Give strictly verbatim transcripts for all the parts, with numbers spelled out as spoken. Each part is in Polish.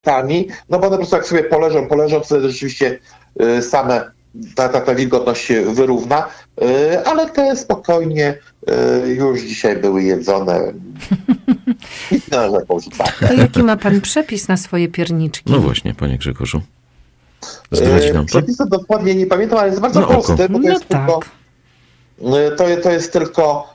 tani, no bo one po prostu jak sobie poleżą, poleżą, to rzeczywiście same ta, ta, ta wilgotność się wyrówna, ale te spokojnie już dzisiaj były jedzone. I narzekał, że tak. To jaki ma pan przepis na swoje pierniczki? No właśnie, panie Grzegorzu. Zdradzi nam pan? Przepisy dokładnie nie pamiętam, ale jest bardzo No, prosty, bo to no jest tak. tylko to, to jest tylko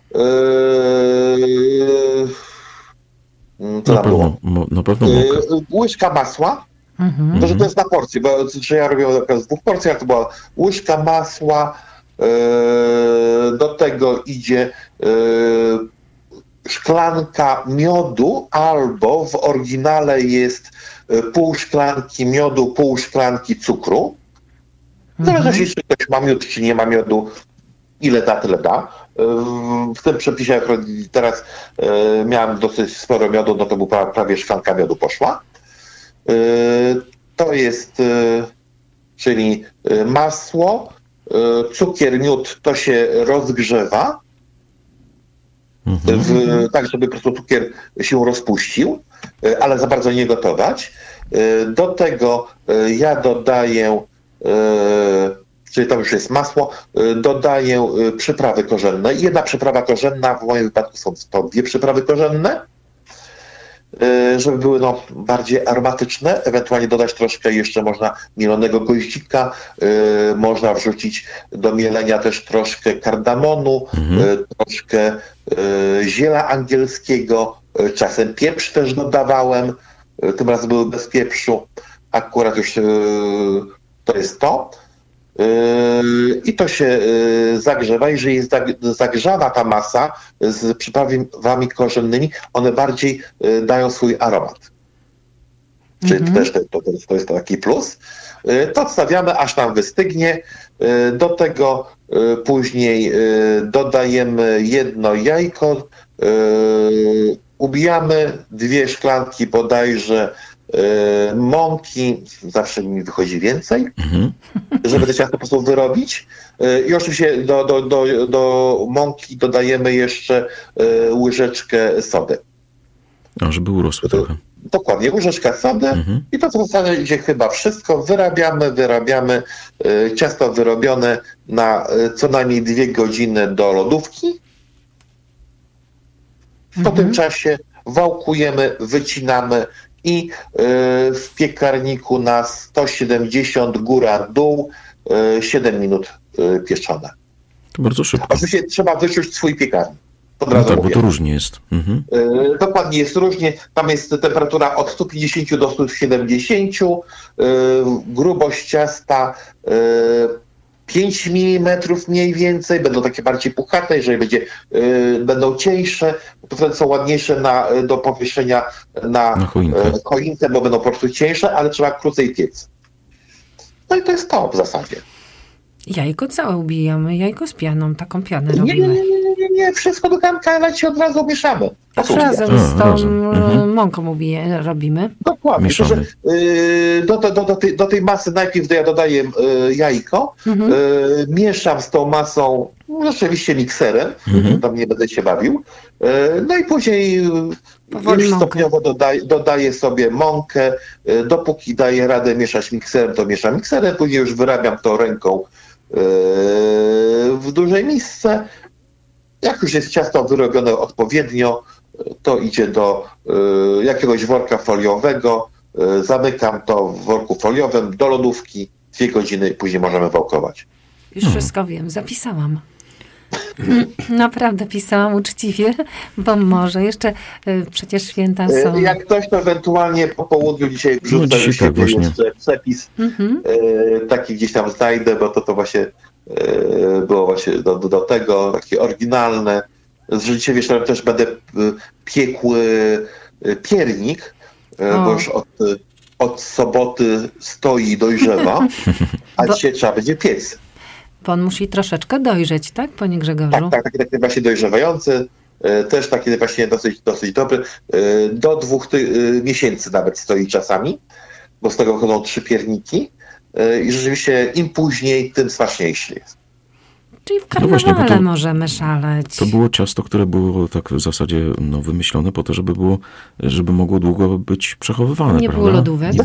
yy, co Na tam było? pewno, mo, na pewno mąka. Yy, łyżka masła. Mhm. To, że to jest na porcję, bo że ja robię z dwóch porcji, ale to była łyżka masła, yy, do tego idzie yy, szklanka miodu, albo w oryginale jest pół szklanki miodu, pół szklanki cukru. W zależności, mhm. czy ktoś ma miód, czy nie ma miodu, ile da, tyle da. W tym przepisie akurat teraz yy, miałem dosyć sporo miodu, no to był prawie szklanka miodu poszła. To jest, czyli masło, cukier, miód, to się rozgrzewa, Mhm. w, tak żeby po prostu cukier się rozpuścił, ale za bardzo nie gotować. Do tego ja dodaję, czyli to już jest masło, dodaję przyprawy korzenne. Jedna przyprawa korzenna, w moim wypadku są to dwie przyprawy korzenne, żeby były no, bardziej aromatyczne, ewentualnie dodać troszkę jeszcze można mielonego goździka, yy, można wrzucić do mielenia też troszkę kardamonu, mhm. yy, troszkę yy, ziela angielskiego, yy, czasem pieprz też dodawałem, yy, tym razem były bez pieprzu, akurat już yy, to jest to. Yy, I to się yy, zagrzewa. Jeżeli jest zagrzana ta masa z przyprawami korzennymi, one bardziej yy, dają swój aromat. Czyli Mhm. to też to, to, to jest taki plus. Yy, to odstawiamy, aż nam wystygnie. Yy, do tego yy, później yy, dodajemy jedno jajko, yy, ubijamy dwie szklanki bodajże Yy, mąki, zawsze mi wychodzi więcej, mhm. żeby te ciasto po prostu wyrobić. Yy, I oczywiście do, do, do, do mąki dodajemy jeszcze yy, łyżeczkę sody. A, żeby urosły trochę. Yy, dokładnie, łyżeczka sody mhm. i to w zasadzie chyba wszystko. Wyrabiamy, wyrabiamy. Yy, ciasto wyrobione na yy, co najmniej dwie godziny do lodówki. W mhm. tym czasie wałkujemy, wycinamy i w piekarniku na sto siedemdziesiąt góra dół siedem minut pieczone. To bardzo szybko. Oczywiście trzeba wyczuć swój piekarnik. Od no razu tak, mówię. bo to różnie jest. Mhm. Dokładnie jest różnie. Tam jest temperatura od stu pięćdziesięciu do stu siedemdziesięciu. Grubość ciasta pięć milimetrów mniej więcej, będą takie bardziej puchate, jeżeli będzie, y, będą cieńsze, to wtedy są ładniejsze na, do powieszenia na, na choinkę. y, choinkę, bo będą po prostu cieńsze, ale trzeba krócej piec. No i to jest to w zasadzie. Jajko całe ubijamy, jajko z pianą, taką pianę Nie, robimy. nie, nie, nie, nie, nie. Wszystko do garnka leci od razu mieszamy. Razem z tą razem. Mhm. mąką ubije, robimy. Dokładnie. To, że, Mieszamy. y, do, do, do, tej, do tej masy najpierw ja dodaję y, jajko, Mhm. y, mieszam z tą masą no, rzeczywiście mikserem, Mhm. tam nie będę się bawił. Y, no i później Powoli już mąkę. stopniowo dodaję, dodaję sobie mąkę. Y, dopóki daję radę mieszać mikserem, to mieszam mikserem, później już wyrabiam to ręką y, w dużej misce. Jak już jest ciasto wyrobione odpowiednio, to idzie do y, jakiegoś worka foliowego, y, zamykam to w worku foliowym do lodówki, dwie godziny i później możemy wałkować. Już hmm. wszystko wiem, zapisałam. Naprawdę pisałam uczciwie, bo może jeszcze y, przecież święta są. Y, jak ktoś, to ewentualnie po południu dzisiaj wrzucę No dzisiaj tak właśnie. jeszcze przepis, Mhm. y, taki gdzieś tam znajdę, bo to, to właśnie y, było właśnie do, do, do tego, takie oryginalne. Z dzisiaj wieczorem też będę y, piekł y, piernik, y, bo już od, y, od soboty stoi i dojrzewa, a Bo... dzisiaj trzeba będzie piec. Bo on musi troszeczkę dojrzeć, tak, panie Grzegorzu? Tak, tak, taki, taki właśnie dojrzewający, y, też taki właśnie dosyć, dosyć dobry. Y, do dwóch ty, y, miesięcy nawet stoi czasami, bo z tego wychodzą trzy pierniki y, i rzeczywiście im później, tym smaczniejszy jest. Czyli w No karnawale właśnie, bo to- możemy szaleć. To było ciasto, które było tak w zasadzie no, wymyślone po to, żeby było, żeby mogło długo być przechowywane, Nie prawda? było lodówek.